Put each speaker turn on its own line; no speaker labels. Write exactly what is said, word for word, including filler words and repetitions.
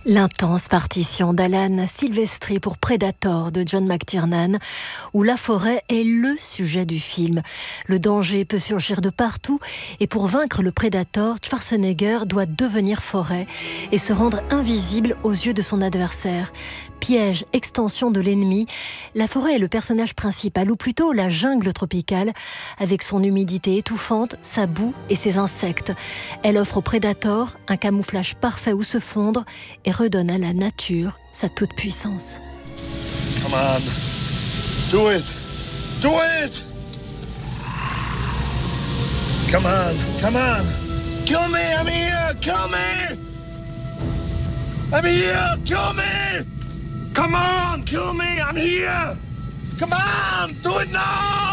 L'intense partition d'Alan Silvestri pour Predator de John McTiernan, où la forêt est le sujet du film. Le danger peut surgir de partout et pour vaincre le Predator, Schwarzenegger doit devenir forêt et se rendre invisible aux yeux de son adversaire. Piège, extension de l'ennemi, la forêt est le personnage principal, ou plutôt la jungle tropicale, avec son humidité étouffante, sa boue et ses insectes. Elle offre au Predator un camouflage parfait où se fondre et redonne à la nature sa toute-puissance.
Come on. Do it. Do it. Come on. Come on. Kill me. I'm here. Kill me. I'm here. Kill me. Come on. Kill me. I'm here. Come on. Do it now.